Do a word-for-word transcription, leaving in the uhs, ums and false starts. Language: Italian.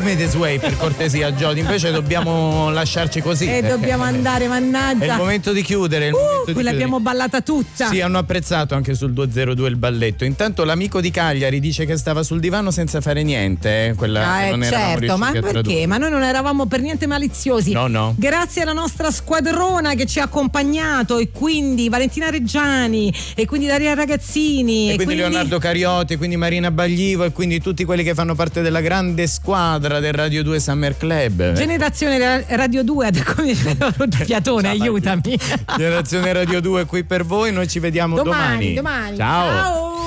me this way, per cortesia, Jody. Invece dobbiamo lasciarci così. E dobbiamo andare, mannaggia. È il momento di chiudere. È il momento Uh, di quella chiudere. abbiamo ballata tutta. Sì, hanno apprezzato anche sul due zero due il balletto. Intanto l'amico di Cagliari dice che stava sul divano senza fare niente. Eh? Quella Ah, che eh, non eravamo certo, ma riusciti a perché? tradurre. Ma noi non eravamo per niente maliziosi. No, no. Grazie alla nostra squadrona che ci ha accompagnato, e quindi Valentina Reggiani, e quindi Daria Ragazzini, E, e quindi, quindi Leonardo Cariotti, e quindi Marina Baglivo, e quindi tutti quelli che fanno parte della grande squadra del Radio due Summer Club. Generazione Radio due, come Fiatone, aiutami. Generazione Radio due qui per voi, noi ci vediamo domani. Domani, domani. Ciao. Ciao.